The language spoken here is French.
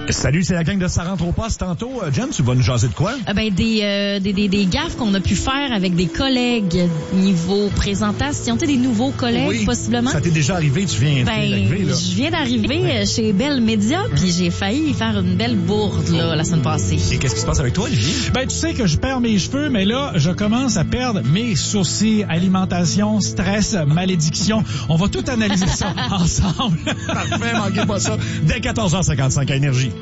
Salut, c'est la gang de Ça rentre au poste. Tantôt, Jen, tu vas nous jaser de quoi? Des gaffes qu'on a pu faire avec des collègues niveau présentation. Tu sais, des nouveaux collègues, Oui, possiblement. Ça t'est déjà arrivé, tu viens d'arriver, là. Je viens d'arriver chez Bell Media, puis j'ai failli faire une belle bourde, là, la semaine passée. Et qu'est-ce qui se passe avec toi, Olivier? Ben, tu sais que je perds mes cheveux, mais là, je commence à perdre mes sourcils, alimentation, stress, malédiction. On va tout analyser ça ensemble. Parfait, manquez pas ça. Dès 14h55 à Énergie.